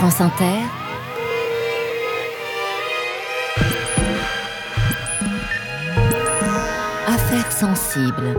France Inter, Affaires sensibles.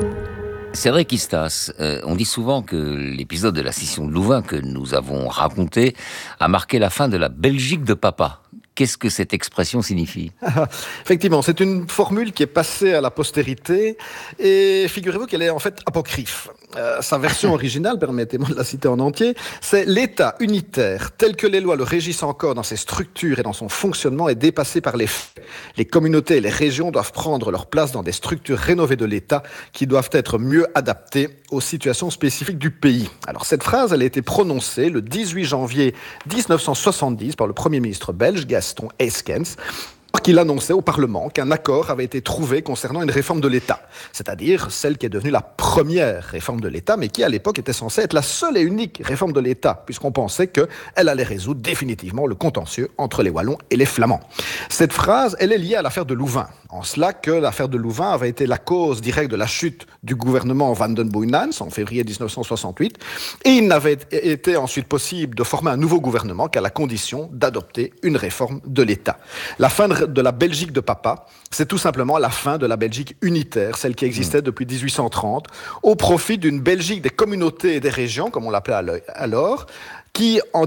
Cédric Istas, on dit souvent que l'épisode de la scission de Louvain que nous avons raconté a marqué la fin de la Belgique de papa. Qu'est-ce que cette expression signifie ? Effectivement, c'est une formule qui est passée à la postérité et figurez-vous qu'elle est en fait apocryphe. Sa version originale, permettez-moi de la citer en entier, c'est l'État unitaire tel que les lois le régissent encore dans ses structures et dans son fonctionnement est dépassé par les faits. Les communautés et les régions doivent prendre leur place dans des structures rénovées de l'État qui doivent être mieux adaptées aux situations spécifiques du pays. Alors cette phrase, elle a été prononcée le 18 janvier 1970 par le Premier ministre belge Gaston Eyskens, qu'il annonçait au Parlement qu'un accord avait été trouvé concernant une réforme de l'État, c'est-à-dire celle qui est devenue la première réforme de l'État, mais qui à l'époque était censée être la seule et unique réforme de l'État, puisqu'on pensait qu'elle allait résoudre définitivement le contentieux entre les Wallons et les Flamands. Cette phrase, elle est liée à l'affaire de Louvain, en cela que l'affaire de Louvain avait été la cause directe de la chute du gouvernement Van den Boeynans en février 1968, et il n'avait été ensuite possible de former un nouveau gouvernement qu'à la condition d'adopter une réforme de l'État. La fin de la Belgique de papa, c'est tout simplement la fin de la Belgique unitaire, celle qui existait depuis 1830, au profit d'une Belgique des communautés et des régions, comme on l'appelait alors, qui en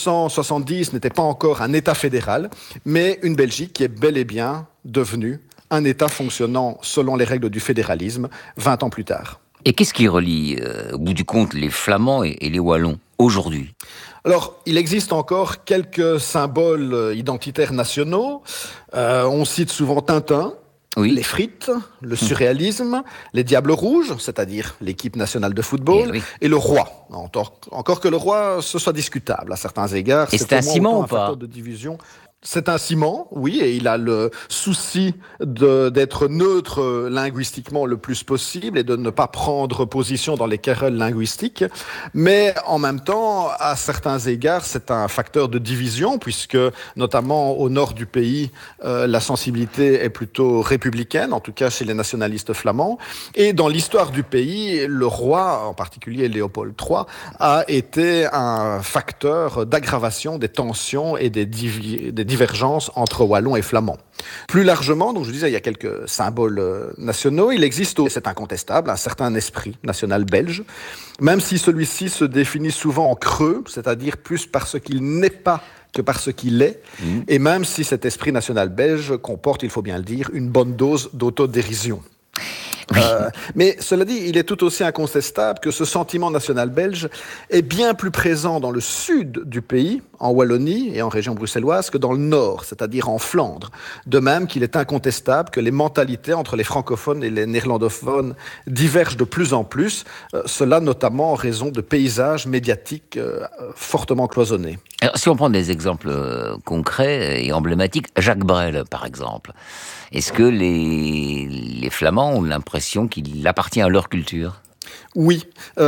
1970 n'était pas encore un État fédéral, mais une Belgique qui est bel et bien devenue un État fonctionnant selon les règles du fédéralisme 20 ans plus tard. Et qu'est-ce qui relie, au bout du compte, les Flamands et les Wallons aujourd'hui ? Alors, il existe encore quelques symboles identitaires nationaux. On cite souvent Tintin, oui, les frites, le surréalisme, les Diables Rouges, c'est-à-dire l'équipe nationale de football, et le roi. Encore que le roi, ce soit discutable à certains égards. Et c'est un ciment ou pas ? Facteur de division. C'est un ciment, oui, et il a le souci d'être neutre linguistiquement le plus possible et de ne pas prendre position dans les querelles linguistiques. Mais en même temps, à certains égards, c'est un facteur de division puisque, notamment au nord du pays, la sensibilité est plutôt républicaine, en tout cas chez les nationalistes flamands. Et dans l'histoire du pays, le roi, en particulier Léopold III, a été un facteur d'aggravation des tensions et des divergences entre Wallons et Flamands. Plus largement, donc je disais, il y a quelques symboles nationaux. Il existe, c'est incontestable, un certain esprit national belge, même si celui-ci se définit souvent en creux, c'est-à-dire plus par ce qu'il n'est pas que par ce qu'il est, et même si cet esprit national belge comporte, il faut bien le dire, une bonne dose d'autodérision. Mais cela dit, il est tout aussi incontestable que ce sentiment national belge est bien plus présent dans le sud du pays, en Wallonie et en région bruxelloise, que dans le nord, c'est-à-dire en Flandre. De même qu'il est incontestable que les mentalités entre les francophones et les néerlandophones divergent de plus en plus, cela notamment en raison de paysages médiatiques fortement cloisonnés. Alors, si on prend des exemples concrets et emblématiques, Jacques Brel, par exemple, est-ce que les Flamands ont l'impression qu'il appartient à leur culture ? Oui,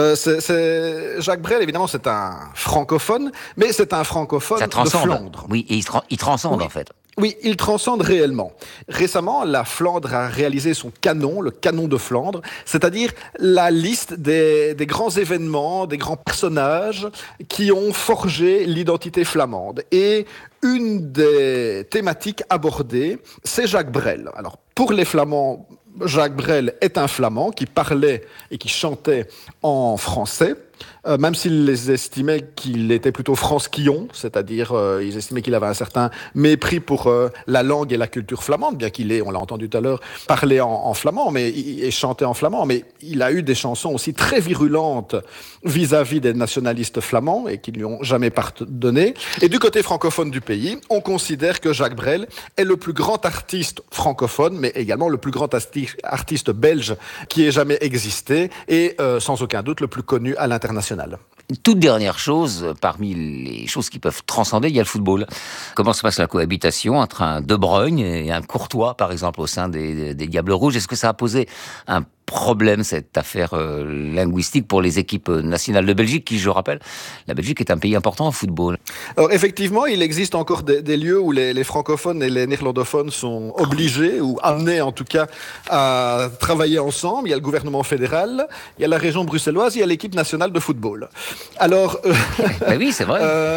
Jacques Brel, évidemment, c'est un francophone, mais c'est un francophone de Flandre. Oui, et il transcende, oui. En fait. Oui, il transcende réellement. Récemment, la Flandre a réalisé son canon, le canon de Flandre, c'est-à-dire la liste des grands événements, des grands personnages qui ont forgé l'identité flamande. Et une des thématiques abordées, c'est Jacques Brel. Alors, pour les Flamands, Jacques Brel est un Flamand qui parlait et qui chantait en français, même s'ils les estimaient qu'il était plutôt fransquillon, c'est-à-dire ils estimaient qu'il avait un certain mépris pour la langue et la culture flamande, bien qu'il ait, on l'a entendu tout à l'heure, parlé en flamand et chanté en flamand, mais il a eu des chansons aussi très virulentes vis-à-vis des nationalistes flamands et qui ne lui ont jamais pardonné. Et du côté francophone du pays, on considère que Jacques Brel est le plus grand artiste francophone, mais également le plus grand artiste belge qui ait jamais existé et sans aucun doute le plus connu à l'international. Une toute dernière chose, parmi les choses qui peuvent transcender, il y a le football. Comment se passe la cohabitation entre un De Bruyne et un Courtois, par exemple, au sein des Diables Rouges ? Est-ce que ça a posé un problème, cette affaire linguistique pour les équipes nationales de Belgique, qui, je rappelle, la Belgique est un pays important en football. Alors effectivement, il existe encore des lieux où les francophones et les néerlandophones sont obligés, ou amenés en tout cas, à travailler ensemble. Il y a le gouvernement fédéral, il y a la région bruxelloise, il y a l'équipe nationale de football. Alors, ben oui, c'est vrai.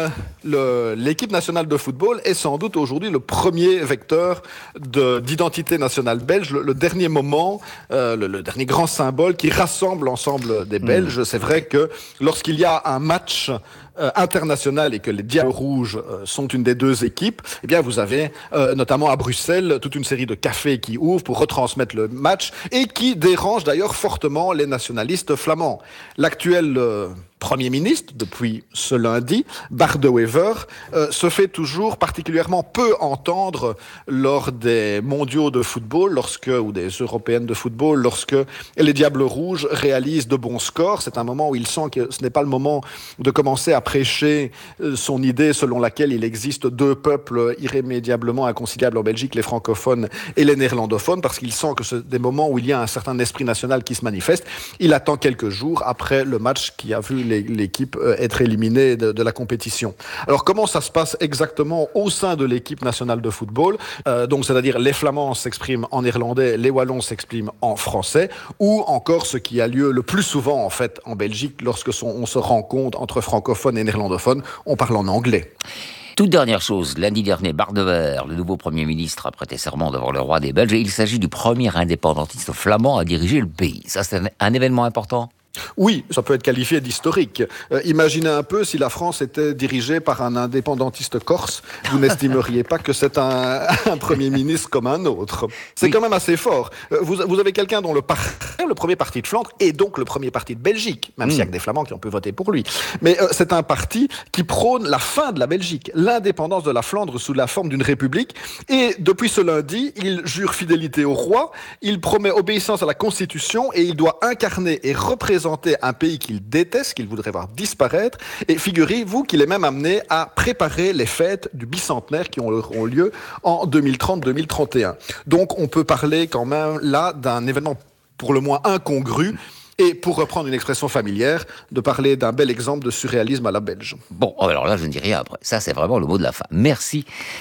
l'équipe nationale de football est sans doute aujourd'hui le premier vecteur d'identité nationale belge, le dernier moment, le dernier grand symbole qui rassemble l'ensemble des Belges. C'est vrai que lorsqu'il y a un match international et que les Diables Rouges sont une des deux équipes, eh bien vous avez notamment à Bruxelles toute une série de cafés qui ouvrent pour retransmettre le match et qui dérangent d'ailleurs fortement les nationalistes flamands. L'actuel Premier ministre, depuis ce lundi, Bart De Wever, se fait toujours particulièrement peu entendre lors des mondiaux de football, ou des européennes de football, lorsque les Diables Rouges réalisent de bons scores. C'est un moment où il sent que ce n'est pas le moment de commencer à prêcher son idée selon laquelle il existe deux peuples irrémédiablement inconciliables en Belgique, les francophones et les néerlandophones, parce qu'il sent que c'est des moments où il y a un certain esprit national qui se manifeste. Il attend quelques jours après le match qui a vu l'équipe être éliminée de la compétition. Alors comment ça se passe exactement au sein de l'équipe nationale de football? Donc c'est-à-dire les Flamands s'expriment en néerlandais, les Wallons s'expriment en français, ou encore ce qui a lieu le plus souvent en fait en Belgique lorsque on se rencontre entre francophones et néerlandophones, on parle en anglais. Toute dernière chose, lundi dernier, Bart De Wever, le nouveau Premier ministre, a prêté serment devant le roi des Belges et il s'agit du premier indépendantiste flamand à diriger le pays. Ça, c'est un événement important. Oui, ça peut être qualifié d'historique. Imaginez un peu si la France était dirigée par un indépendantiste corse, vous n'estimeriez pas que c'est un Premier ministre comme un autre. C'est quand même assez fort. Vous avez quelqu'un dont le premier parti de Flandre est donc le premier parti de Belgique, même s'il y a que des Flamands qui ont pu voter pour lui. Mais c'est un parti qui prône la fin de la Belgique, l'indépendance de la Flandre sous la forme d'une république. Et depuis ce lundi, il jure fidélité au roi, il promet obéissance à la Constitution et il doit incarner et représenter un pays qu'il déteste, qu'il voudrait voir disparaître. Et figurez-vous qu'il est même amené à préparer les fêtes du bicentenaire qui auront lieu en 2030-2031. Donc on peut parler quand même là d'un événement pour le moins incongru. Et pour reprendre une expression familière, de parler d'un bel exemple de surréalisme à la belge. Bon, alors là, je ne dis rien après. Ça, c'est vraiment le mot de la fin. Merci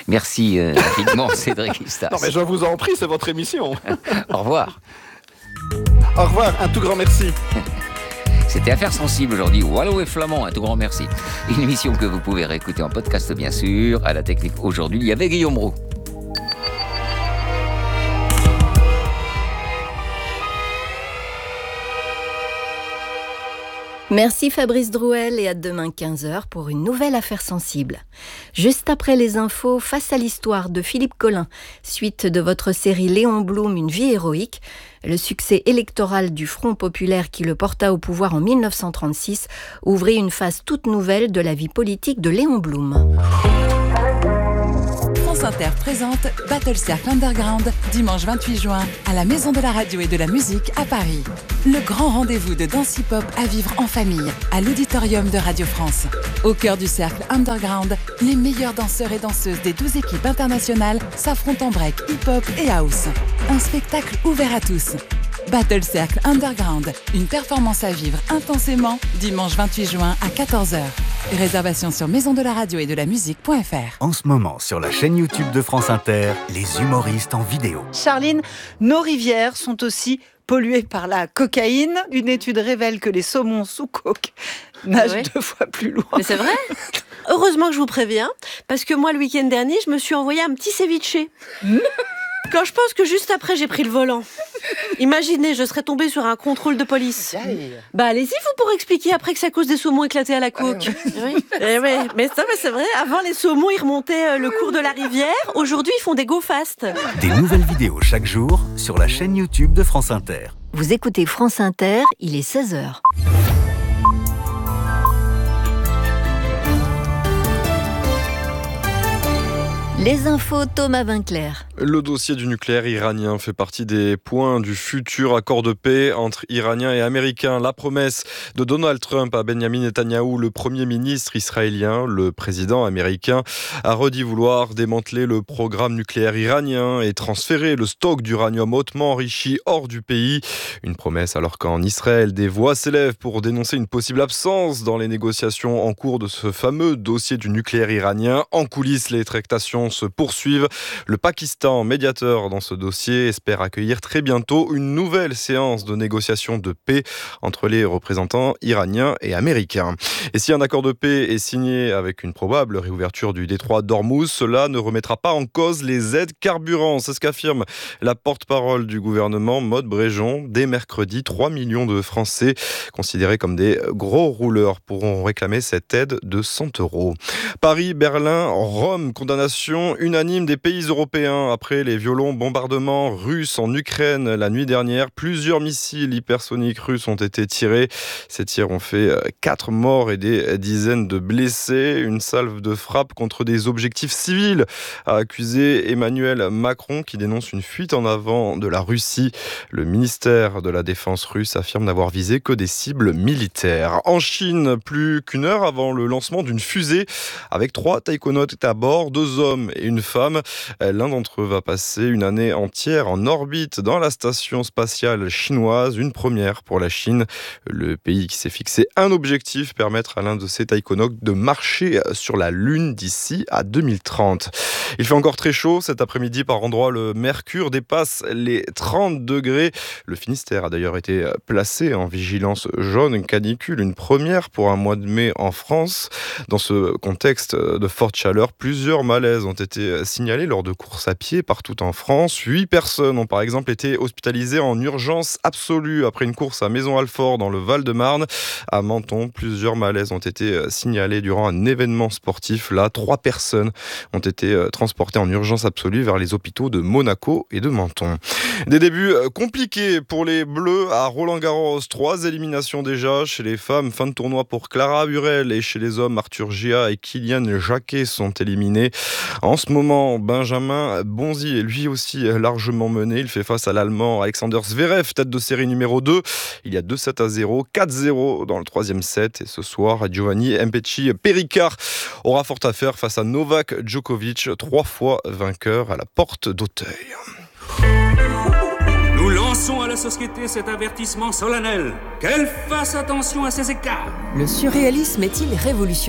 infiniment, Cédric Istas. Non, mais je vous en prie, c'est votre émission. Au revoir. Au revoir, un tout grand merci. C'était Affaires sensibles aujourd'hui, Wallon et Flamand, un tout grand merci. Une émission que vous pouvez réécouter en podcast, bien sûr. À la technique aujourd'hui, il y avait Guillaume Roux. Merci Fabrice Drouel et à demain 15h pour une nouvelle Affaire sensible. Juste après les infos, face à l'histoire de Philippe Collin, suite de votre série Léon Blum, Une vie héroïque, le succès électoral du Front populaire qui le porta au pouvoir en 1936 ouvrit une phase toute nouvelle de la vie politique de Léon Blum. France Inter présente Battle Cercle Underground, dimanche 28 juin, à la Maison de la Radio et de la Musique à Paris. Le grand rendez-vous de danse hip-hop à vivre en famille, à l'auditorium de Radio France. Au cœur du Cercle Underground, les meilleurs danseurs et danseuses des 12 équipes internationales s'affrontent en break, hip-hop et house. Un spectacle ouvert à tous. Battle Cercle Underground, une performance à vivre intensément, dimanche 28 juin à 14h. Réservation sur maisondelaradio et de la musique.fr. En ce moment, sur la chaîne YouTube de France Inter, les humoristes en vidéo. Charline, nos rivières sont aussi polluées par la cocaïne. Une étude révèle que les saumons sous coke nagent 2 fois plus loin. Mais c'est vrai. Heureusement que je vous préviens, parce que moi, le week-end dernier, je me suis envoyé un petit ceviche. Quand je pense que juste après, j'ai pris le volant. Imaginez, je serais tombée sur un contrôle de police. Bah allez-y, vous, pour expliquer après que c'est à cause des saumons éclatés à la coke. Oui. Mais c'est vrai, avant les saumons, ils remontaient le cours de la rivière. Aujourd'hui, ils font des go fast. Des nouvelles vidéos chaque jour sur la chaîne YouTube de France Inter. Vous écoutez France Inter, il est 16h. Les infos, Thomas Vinclair. Le dossier du nucléaire iranien fait partie des points du futur accord de paix entre Iraniens et Américains. La promesse de Donald Trump à Benjamin Netanyahou, le Premier ministre israélien, le président américain, a redit vouloir démanteler le programme nucléaire iranien et transférer le stock d'uranium hautement enrichi hors du pays. Une promesse alors qu'en Israël, des voix s'élèvent pour dénoncer une possible absence dans les négociations en cours de ce fameux dossier du nucléaire iranien. En coulisses, les tractations se poursuivent. Le Pakistan Kyrgyzstan, médiateur dans ce dossier, espère accueillir très bientôt une nouvelle séance de négociation de paix entre les représentants iraniens et américains. Et si un accord de paix est signé avec une probable réouverture du détroit d'Ormuz, cela ne remettra pas en cause les aides carburant. C'est ce qu'affirme la porte-parole du gouvernement, Maud Bréjon. Dès mercredi, 3 millions de Français considérés comme des gros rouleurs pourront réclamer cette aide de 100 €. Paris, Berlin, Rome, condamnation unanime des pays européens après les violents bombardements russes en Ukraine la nuit dernière. Plusieurs missiles hypersoniques russes ont été tirés. Ces tirs ont fait 4 morts et des dizaines de blessés. Une salve de frappe contre des objectifs civils, a accusé Emmanuel Macron, qui dénonce une fuite en avant de la Russie. Le ministère de la Défense russe affirme n'avoir visé que des cibles militaires. En Chine, plus qu'une heure avant le lancement d'une fusée avec 3 taïkonautes à bord, 2 hommes et une femme. L'un d'entre eux va passer une année entière en orbite dans la station spatiale chinoise, une première pour la Chine. Le pays qui s'est fixé un objectif, permettre à l'un de ses taïkonautes de marcher sur la Lune d'ici à 2030. Il fait encore très chaud cet après-midi, par endroits le mercure dépasse les 30 degrés. Le Finistère a d'ailleurs été placé en vigilance jaune canicule, une première pour un mois de mai en France. Dans ce contexte de forte chaleur, plusieurs malaises ont été signalés lors de courses à pied partout en France. 8 personnes ont par exemple été hospitalisées en urgence absolue après une course à Maison-Alfort dans le Val-de-Marne. À Menton, plusieurs malaises ont été signalés durant un événement sportif. Là, 3 personnes ont été transportées en urgence absolue vers les hôpitaux de Monaco et de Menton. Des débuts compliqués pour les Bleus à Roland-Garros. 3 éliminations déjà. Chez les femmes, fin de tournoi pour Clara Burel, et chez les hommes, Arthur Gia et Kylian Jacquet sont éliminés. En ce moment, Benjamin Bonzi est lui aussi largement mené. Il fait face à l'Allemand Alexander Zverev, tête de série numéro 2. Il y a 2-7-0, 4-0 dans le 3e set. Et ce soir, Giovanni Mpetshi Pericard aura fort à faire face à Novak Djokovic, 3 fois vainqueur à la porte d'Auteuil. Nous lançons à la société cet avertissement solennel. Qu'elle fasse attention à ces écarts. Le surréalisme est-il révolutionnaire ?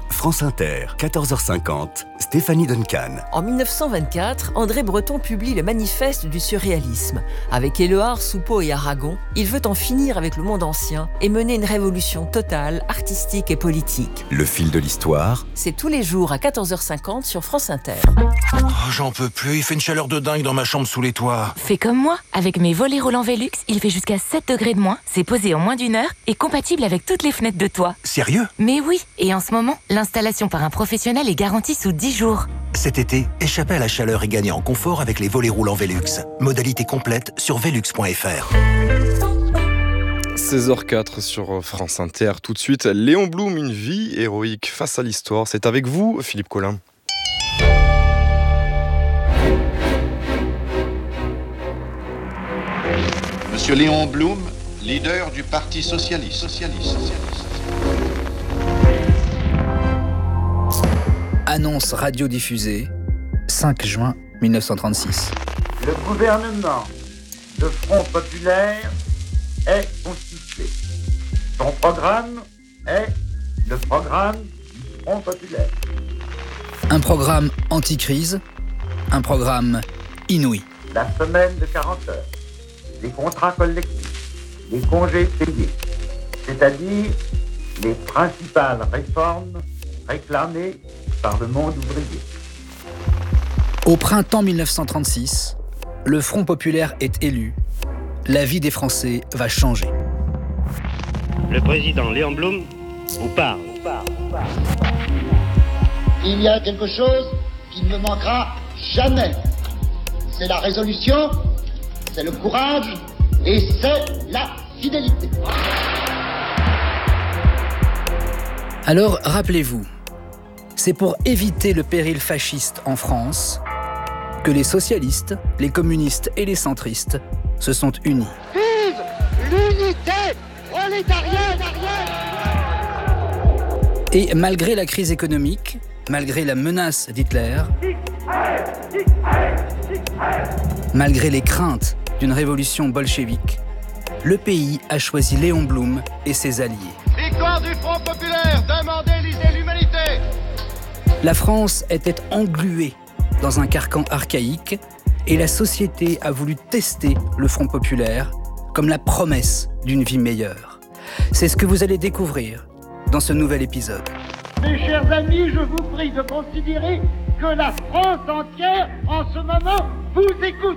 France Inter, 14h50, Stéphanie Duncan. En 1924, André Breton publie le manifeste du surréalisme. Avec Éluard, Soupeau et Aragon, il veut en finir avec le monde ancien et mener une révolution totale, artistique et politique. Le fil de l'histoire. C'est tous les jours à 14h50 sur France Inter. Oh, j'en peux plus, il fait une chaleur de dingue dans ma chambre sous les toits. Fais comme moi, avec mes volets roulants Velux, il fait jusqu'à 7 degrés de moins, c'est posé en moins d'1 heure et compatible avec toutes les fenêtres de toit. Sérieux ? Mais oui, et en ce moment, l'installation par un professionnel est garantie sous 10 jours. Cet été, échappez à la chaleur et gagnez en confort avec les volets roulants Velux. Modalité complète sur velux.fr. 16h04 sur France Inter. Tout de suite, Léon Blum, une vie héroïque face à l'histoire. C'est avec vous, Philippe Collin. Monsieur Léon Blum, leader du Parti socialiste. Annonce radiodiffusée, 5 juin 1936. Le gouvernement de Front Populaire est constitué. Son programme est le programme du Front Populaire. Un programme anti-crise, un programme inouï. La semaine de 40 heures, les contrats collectifs, les congés payés, c'est-à-dire les principales réformes réclamées par le monde ouvrier. Au printemps 1936, le Front Populaire est élu. La vie des Français va changer. Le président Léon Blum vous parle. Il y a quelque chose qui ne me manquera jamais. C'est la résolution, c'est le courage et c'est la fidélité. Alors, rappelez-vous, c'est pour éviter le péril fasciste en France que les socialistes, les communistes et les centristes se sont unis. Vive l'unité prolétarienne! Et malgré la crise économique, malgré la menace d'Hitler, malgré les craintes d'une révolution bolchevique, le pays a choisi Léon Blum et ses alliés. Victoire du Front Populaire, demandez l'humanité. La France était engluée dans un carcan archaïque et la société a voulu tester le Front populaire comme la promesse d'une vie meilleure. C'est ce que vous allez découvrir dans ce nouvel épisode. Mes chers amis, je vous prie de considérer que la France entière, en ce moment, vous écoute.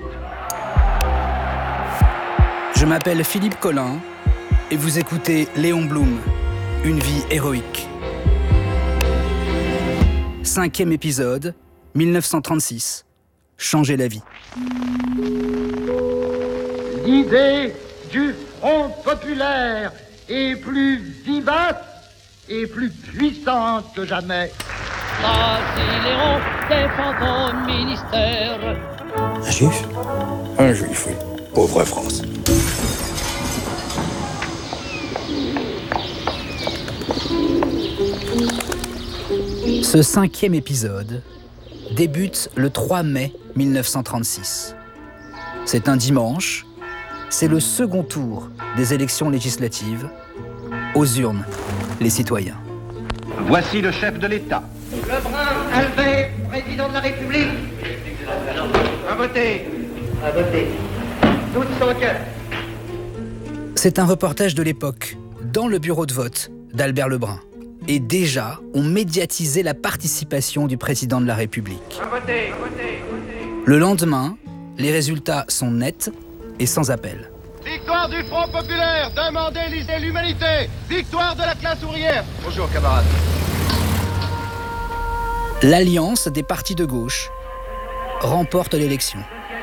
Je m'appelle Philippe Collin et vous écoutez Léon Blum, Une vie héroïque. 5e épisode, 1936. Changer la vie. L'idée du Front populaire est plus vivace et plus puissante que jamais. Léon défend ton ministère. Un juif ? Un juif, oui. Pauvre France. Ce 5e épisode débute le 3 mai 1936. C'est un dimanche, c'est le second tour des élections législatives. Aux urnes, les citoyens. Voici le chef de l'État. Lebrun, Albert, président de la République. À voter. À voter. Toutes sans cœur. C'est un reportage de l'époque, dans le bureau de vote d'Albert Lebrun. Et déjà, on médiatisait la participation du président de la République. À voter. À voter. Le lendemain, les résultats sont nets et sans appel. Victoire du Front populaire, demandez l'humanité. Victoire de la classe ouvrière. Bonjour, camarades. L'alliance des partis de gauche remporte l'élection.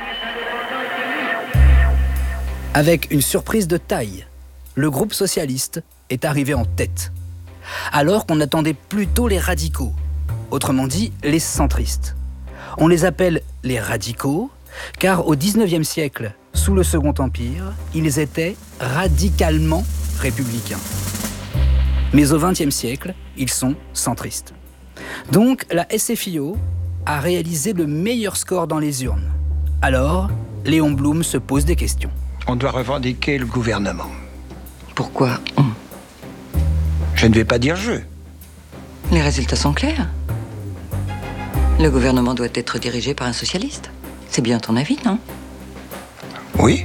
Avec une surprise de taille, le groupe socialiste est arrivé en tête. Alors qu'on attendait plutôt les radicaux, autrement dit les centristes. On les appelle les radicaux, car au XIXe siècle, sous le Second Empire, ils étaient radicalement républicains. Mais au XXe siècle, ils sont centristes. Donc la SFIO a réalisé le meilleur score dans les urnes. Alors, Léon Blum se pose des questions. On doit revendiquer le gouvernement. Pourquoi Je ne vais pas dire je. Les résultats sont clairs. Le gouvernement doit être dirigé par un socialiste. C'est bien ton avis, non ? Oui.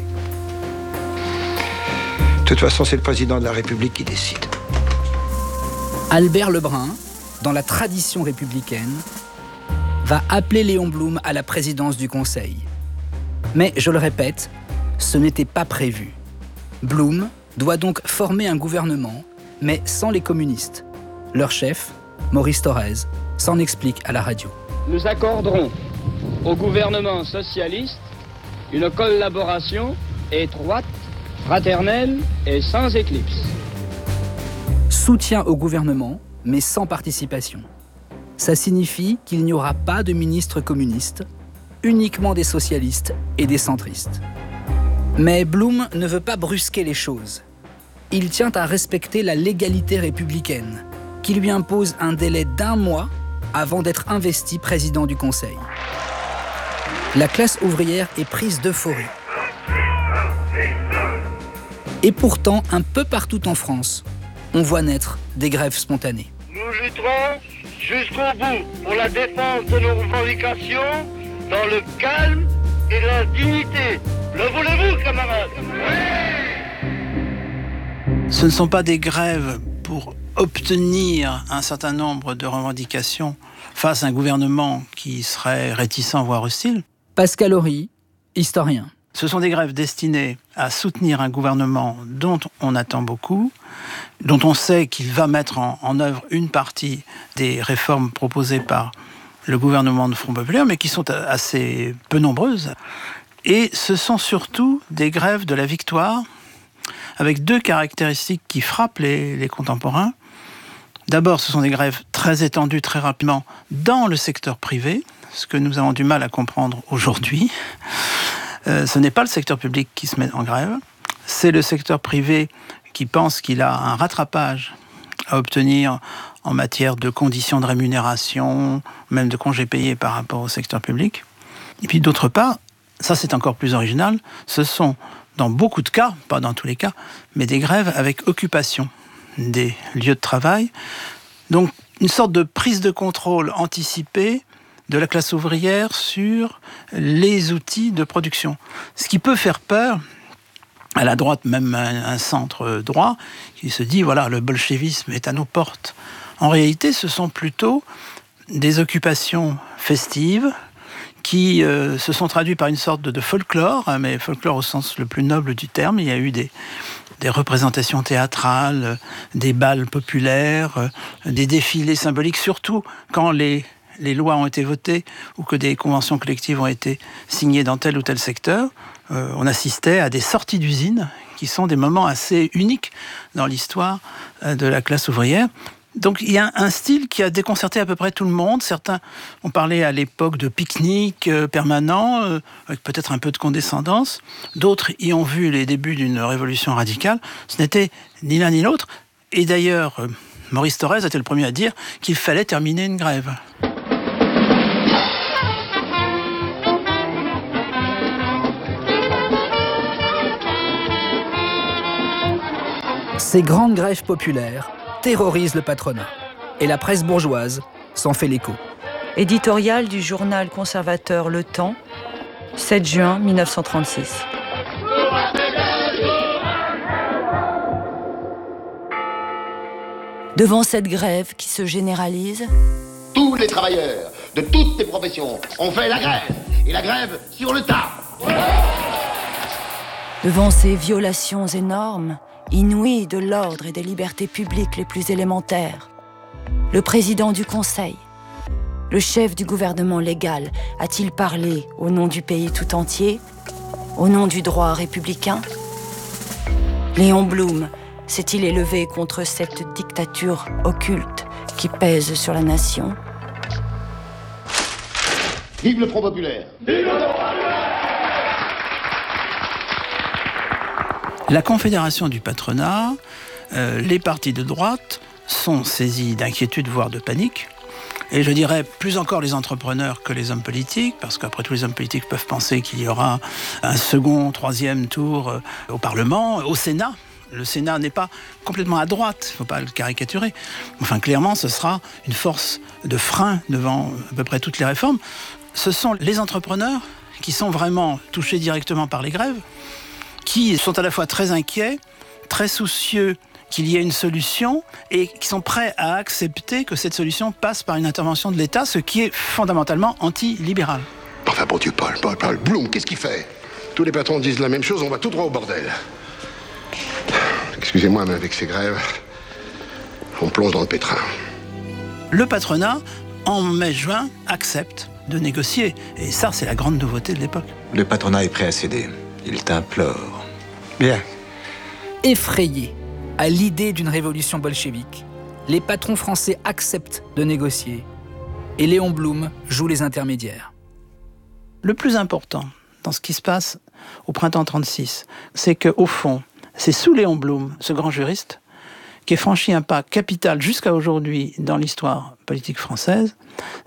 De toute façon, c'est le président de la République qui décide. Albert Lebrun, dans la tradition républicaine, va appeler Léon Blum à la présidence du Conseil. Mais, je le répète, ce n'était pas prévu. Blum doit donc former un gouvernement, mais sans les communistes. Leur chef, Maurice Thorez, s'en explique à la radio. Nous accorderons au gouvernement socialiste une collaboration étroite, fraternelle et sans éclipse. Soutien au gouvernement, mais sans participation. Ça signifie qu'il n'y aura pas de ministres communistes, uniquement des socialistes et des centristes. Mais Blum ne veut pas brusquer les choses. Il tient à respecter la légalité républicaine, qui lui impose un délai d'1 mois avant d'être investi président du Conseil. La classe ouvrière est prise d'euphorie. Et pourtant, un peu partout en France, on voit naître des grèves spontanées. Nous lutterons jusqu'au bout pour la défense de nos revendications dans le calme et la dignité. Le voulez-vous, camarades ? Ce ne sont pas des grèves pour obtenir un certain nombre de revendications face à un gouvernement qui serait réticent, voire hostile. Pascal Horry, historien. Ce sont des grèves destinées à soutenir un gouvernement dont on attend beaucoup, dont on sait qu'il va mettre en œuvre une partie des réformes proposées par le gouvernement de Front populaire, mais qui sont assez peu nombreuses. Et ce sont surtout des grèves de la victoire, avec 2 caractéristiques qui frappent les contemporains. D'abord, ce sont des grèves très étendues, très rapidement, dans le secteur privé, ce que nous avons du mal à comprendre aujourd'hui. Ce n'est pas le secteur public qui se met en grève, c'est le secteur privé qui pense qu'il a un rattrapage à obtenir en matière de conditions de rémunération, même de congés payés par rapport au secteur public. Et puis d'autre part, ça c'est encore plus original, ce sont dans beaucoup de cas, pas dans tous les cas, mais des grèves avec occupation des lieux de travail. Donc une sorte de prise de contrôle anticipée de la classe ouvrière sur les outils de production. Ce qui peut faire peur à la droite, même un centre droit, qui se dit, voilà, le bolchevisme est à nos portes. En réalité, ce sont plutôt des occupations festives qui se sont traduites par une sorte de folklore, mais folklore au sens le plus noble du terme. Il y a eu des représentations théâtrales, des bals populaires, des défilés symboliques, surtout quand les lois ont été votées ou que des conventions collectives ont été signées dans tel ou tel secteur. On assistait à des sorties d'usines qui sont des moments assez uniques dans l'histoire de la classe ouvrière. Donc il y a un style qui a déconcerté à peu près tout le monde. Certains ont parlé à l'époque de pique-nique permanent, avec peut-être un peu de condescendance. D'autres y ont vu les débuts d'une révolution radicale. Ce n'était ni l'un ni l'autre. Et d'ailleurs, Maurice Thorez était le premier à dire qu'il fallait terminer une grève. Ces grandes grèves populaires terrorisent le patronat. Et la presse bourgeoise s'en fait l'écho. Éditorial du journal conservateur Le Temps, 7 juin 1936. Devant cette grève qui se généralise, Tous les travailleurs de toutes les professions ont fait la grève. Et la grève sur le tas. devant ces violations énormes, inouïes de l'ordre et des libertés publiques les plus élémentaires, le président du Conseil, le chef du gouvernement légal, a-t-il parlé au nom du pays tout entier, au nom du droit républicain? Léon Blum s'est-il élevé contre cette dictature occulte qui pèse sur la nation? Vive le Front populaire! Vive le Front populaire! La Confédération du patronat, les partis de droite sont saisis d'inquiétude, voire de panique. Et je dirais plus encore les entrepreneurs que les hommes politiques, parce qu'après tout, les hommes politiques peuvent penser qu'il y aura un second, troisième tour au Parlement, au Sénat. Le Sénat n'est pas complètement à droite, il ne faut pas le caricaturer. Enfin, clairement, ce sera une force de frein devant à peu près toutes les réformes. Ce sont les entrepreneurs qui sont vraiment touchés directement par les grèves, qui sont à la fois très inquiets, très soucieux qu'il y ait une solution et qui sont prêts à accepter que cette solution passe par une intervention de l'État, ce qui est fondamentalement anti-libéral. Enfin, bon Dieu, Paul, Blum, qu'est-ce qu'il fait? Tous les patrons disent la même chose, on va tout droit au bordel. Excusez-moi, mais avec ces grèves, on plonge dans le pétrin. Le patronat, en mai-juin, accepte de négocier. Et ça, c'est la grande nouveauté de l'époque. Le patronat est prêt à céder. Il t'implore. Bien. Effrayés à l'idée d'une révolution bolchevique, les patrons français acceptent de négocier. Et Léon Blum joue les intermédiaires. Le plus important dans ce qui se passe au printemps 1936, c'est qu'au fond, c'est sous Léon Blum, ce grand juriste, qui a franchi un pas capital jusqu'à aujourd'hui dans l'histoire politique française,